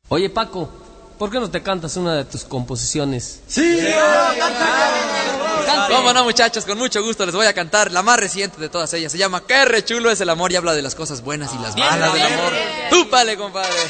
Oye, Paco, ¿por qué no te cantas una de tus composiciones? Sí, Cómo no, muchachos, con mucho gusto les voy a cantar la más reciente de todas ellas. Se llama Qué re chulo es el amor y habla de las cosas buenas y las malas del amor. ¡Túpale, compadre!